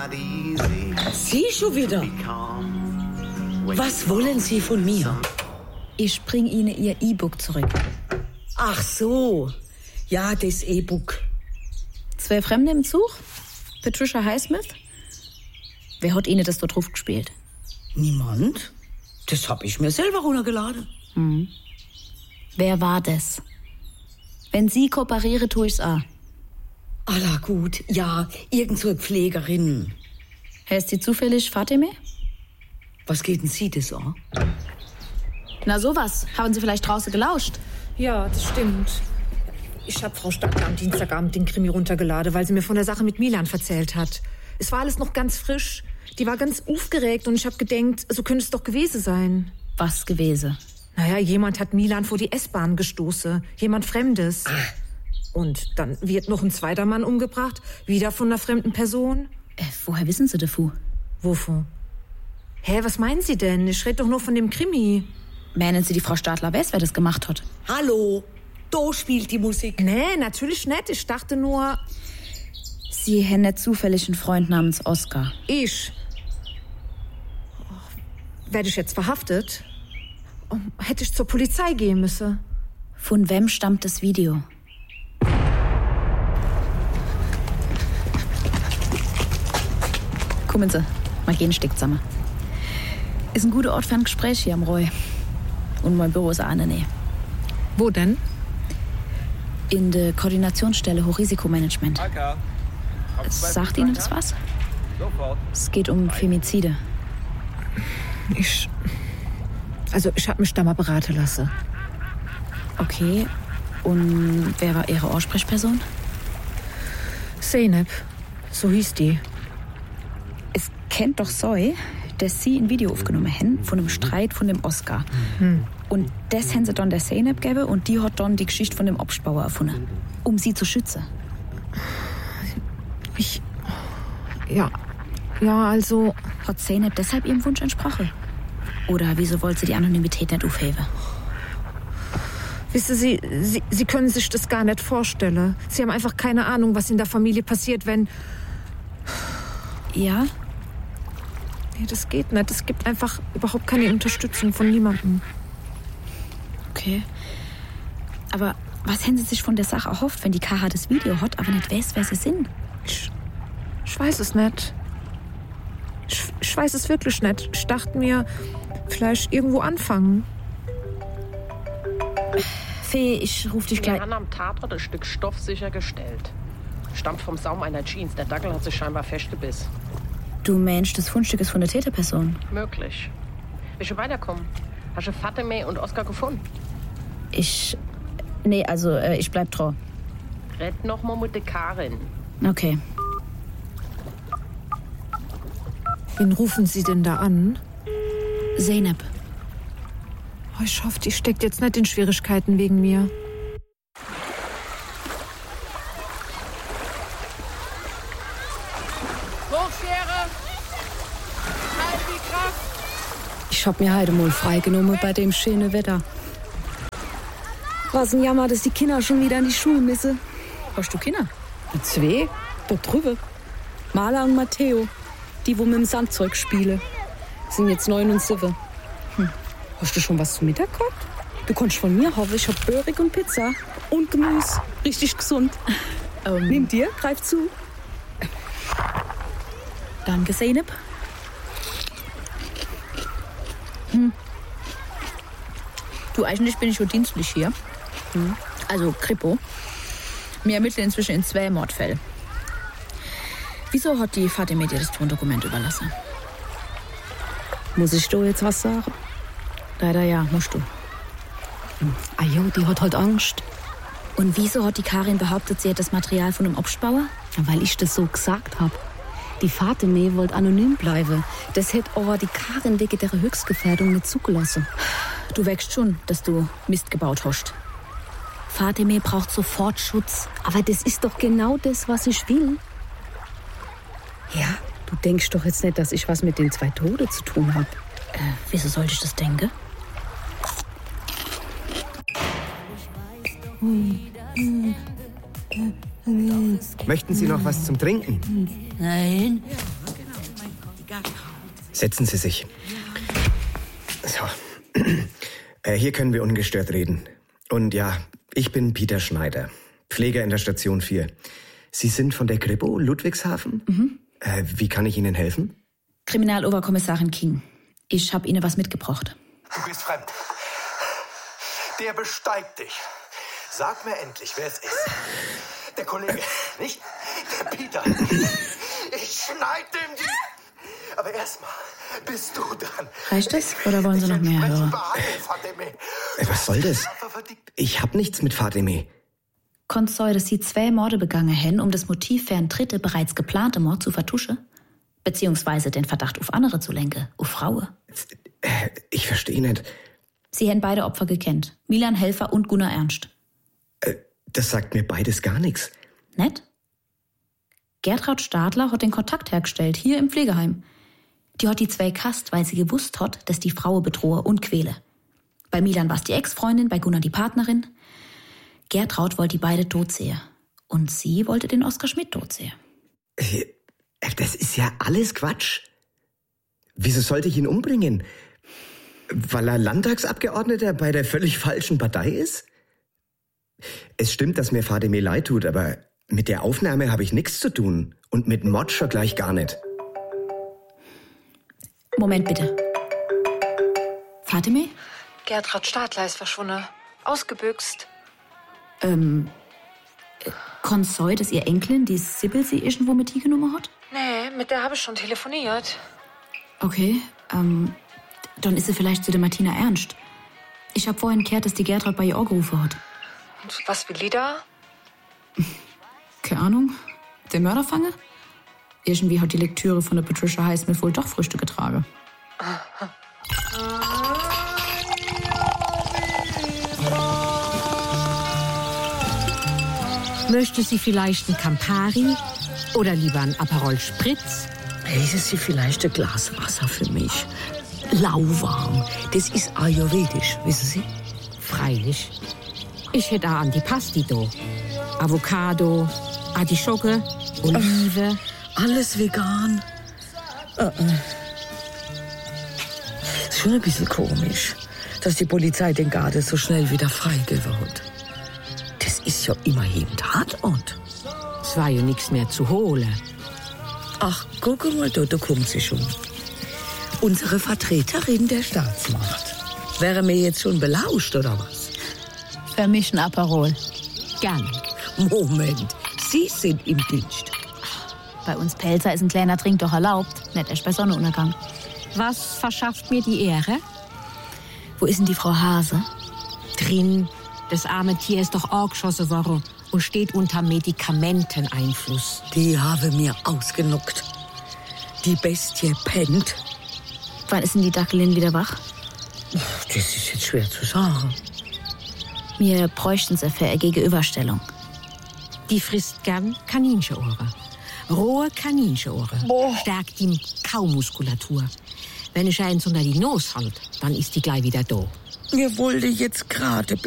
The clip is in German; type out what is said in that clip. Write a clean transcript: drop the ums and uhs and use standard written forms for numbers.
Sie schon wieder? Was wollen Sie von mir? Ich bring Ihnen Ihr E-Book zurück. Ach so. Ja, das E-Book. 2 Fremde im Zug? Patricia Highsmith? Wer hat Ihnen das dort drauf gespielt? Niemand. Das hab ich mir selber runtergeladen. Wer war das? Wenn Sie kooperieren, tue ich's auch. Allah gut, ja, irgend so eine Pflegerin. Heißt sie zufällig Fatime? Was geht denn Sie das an? Na sowas. Haben Sie vielleicht draußen gelauscht? Ja, das stimmt. Ich habe Frau Stadler am Dienstagabend den Krimi runtergeladen, weil sie mir von der Sache mit Milan erzählt hat. Es war alles noch ganz frisch. Die war ganz aufgeregt und ich habe gedacht, so könnte es doch gewesen sein. Was gewesen? Naja, jemand hat Milan vor die S-Bahn gestoßen. Jemand Fremdes. Und dann wird noch ein zweiter Mann umgebracht. Wieder von einer fremden Person. Woher wissen Sie davon? Wovon? Hä, was meinen Sie denn? Ich rede doch nur von dem Krimi. Meinen Sie, die Frau Stadler weiß, wer das gemacht hat? Hallo, da spielt die Musik. Nee, natürlich nicht. Ich dachte nur... Sie haben nicht zufällig einen Freund namens Oskar. Ich? Werde ich jetzt verhaftet? Hätte ich zur Polizei gehen müssen? Von wem stammt das Video? Kommen Sie, mal gehen Stück zusammen. Ist ein guter Ort für ein Gespräch hier am Roy. Und mein Büro ist auch in der Nähe. Wo denn? In der Koordinationsstelle Hochrisikomanagement. Sagt Ihnen das was? Es geht um Femizide. Ich habe mich da mal beraten lassen. Okay. Und wer war Ihre Ansprechperson? Zeynep, so hieß die. Es kennt doch Soy, dass Sie ein Video aufgenommen haben von einem Streit von dem Oskar. Und das haben Sie dann der Zeynep gegeben und die hat dann die Geschichte von dem Obstbauer erfunden. Um sie zu schützen. Ja, also... Hat Zeynep deshalb Ihrem Wunsch entsprochen? Oder wieso wollte sie die Anonymität nicht aufheben? Wissen Sie, Sie können sich das gar nicht vorstellen. Sie haben einfach keine Ahnung, was in der Familie passiert, wenn... Ja? Nee, das geht nicht. Es gibt einfach überhaupt keine Unterstützung von niemandem. Okay. Aber was haben Sie sich von der Sache erhofft, wenn die Kara das Video hat, aber nicht weiß, wer sie sind? Ich weiß es nicht. Ich weiß es wirklich nicht. Ich dachte mir, vielleicht irgendwo anfangen. Fee, ich ruf dich gleich... Wir haben am Tatort ein Stück Stoff sichergestellt. Stammt vom Saum einer Jeans. Der Dackel hat sich scheinbar festgebissen. Du meinst, das Fundstück ist von der Täterperson? Möglich. Willst du weiterkommen? Hast du Fatime und Oskar gefunden? Ich bleib dran. Red noch mal mit der Karin. Okay. Wen rufen Sie denn da an? Zeynep. Oh, ich hoffe, die steckt jetzt nicht in Schwierigkeiten wegen mir. Hochschere! Halt die Kraft! Ich hab mir heute mal freigenommen bei dem schönen Wetter. Was ein Jammer, dass die Kinder schon wieder in die Schule müssen. Hast du Kinder? 2, da drüber. Maler und Matteo, die, wo mit dem Sandzeug spielen, sind jetzt 9 und 7. Hast du schon was zum Mittag gehabt? Du kannst von mir haben, ich hab Börig und Pizza und Gemüse. Richtig gesund. Nimm dir, greif zu. Danke, Zeynep. Du, eigentlich bin ich schon dienstlich hier. Also Kripo. Wir ermitteln inzwischen in 2 Mordfällen. Wieso hat die Fatime dir das Tondokument überlassen? Muss ich dir jetzt was sagen? Leider ja, musst du. Ah jo, die hat halt Angst. Und wieso hat die Karin behauptet, sie hat das Material von einem Obstbauer? Weil ich das so gesagt hab. Die Fatime wollte anonym bleiben. Das hätte aber die Karin wegen der Höchstgefährdung nicht zugelassen. Du wächst schon, dass du Mist gebaut hast. Fatime braucht sofort Schutz. Aber das ist doch genau das, was ich will. Ja, du denkst doch jetzt nicht, dass ich was mit den 2 Toten zu tun habe. Wieso sollte ich das denken? Möchten Sie noch was zum Trinken? Nein, Setzen Sie sich. So. Hier können wir ungestört reden. Und ja, ich bin Peter Schneider, Pfleger in der Station 4. Sie sind von der Kripo, Ludwigshafen? Mhm. Wie kann ich Ihnen helfen? Kriminaloberkommissarin King. Ich hab Ihnen was mitgebracht. Du bist fremd. Der besteigt dich. Sag mir endlich, wer es ist. Der Kollege, nicht? Der Peter. Ich schneid dem die. Aber erstmal bist du dran. Reicht das? Oder wollen Sie noch mehr hören? Was soll das? Ich hab nichts mit Fatime. Konnt sein, dass Sie 2 Morde begangen haben, um das Motiv für einen dritten bereits geplante Mord zu vertuschen? Beziehungsweise den Verdacht auf andere zu lenken, auf Frauen? Ich verstehe nicht. Sie haben beide Opfer gekannt. Milan Helfer und Gunnar Ernst. Das sagt mir beides gar nichts. Nett? Gertraud Stadler hat den Kontakt hergestellt, hier im Pflegeheim. Die hat die 2 kast, weil sie gewusst hat, dass die Frau bedrohe und quäle. Bei Milan war es die Ex-Freundin, bei Gunnar die Partnerin. Gertraud wollte die beide tot sehen. Und sie wollte den Oskar Schmidt tot sehen. Das ist ja alles Quatsch. Wieso sollte ich ihn umbringen? Weil er Landtagsabgeordneter bei der völlig falschen Partei ist? Es stimmt, dass mir Fatime leid tut, aber mit der Aufnahme habe ich nichts zu tun. Und mit Mord schon gleich gar nicht. Moment bitte. Fatime? Gertraud Stadler ist verschwunden. Ausgebüxt. Konsoy, dass ihr Enkelin, die Sibyl, sie irgendwo mit hier genommen hat? Nee, mit der habe ich schon telefoniert. Okay, dann ist sie vielleicht zu der Martina Ernst. Ich hab vorhin gehört, dass die Gertraud bei ihr angerufen hat. Und was will die da? Keine Ahnung. Der Mörderfange? Irgendwie hat die Lektüre von der Patricia Highsmith wohl doch Früchte getragen. Möchte sie vielleicht ein Campari oder lieber ein Aperol Spritz? Hätte Sie vielleicht ein Glas Wasser für mich? Lauwarm. Das ist ayurvedisch, wissen Sie? Freilich. Ich hätte auch Antipasti. Avocado, Artischocke, Olive. Alles vegan. Ist schon ein bisschen komisch, dass die Polizei den Garde so schnell wieder freigegeben hat. Das ist ja immerhin Tatort. Es war ja nichts mehr zu holen. Ach, guck mal, da kommt sie schon. Unsere Vertreterin der Staatsmacht. Wäre mir jetzt schon belauscht, oder was? Für mich ein Aperol. Gerne. Moment, Sie sind im Dienst. Bei uns Pelzer ist ein kleiner Trink doch erlaubt, nicht erst bei Sonnenuntergang. Was verschafft mir die Ehre? Wo ist denn die Frau Hase? Drin. Das arme Tier ist doch angeschossen worden und steht unter Medikamenteneinfluss. Die haben mir ausgenockt. Die Bestie pennt. Wann ist denn die Dackelin wieder wach? Das ist jetzt schwer zu sagen. Wir bräuchten sie für eine Gegenüberstellung. Die frisst gern Kaninchenohren. Rohe Kaninchenohren. Stärkt die Kaumuskulatur. Wenn ich eins unter die Nase halte, dann ist die gleich wieder da. Mir wollte jetzt gerade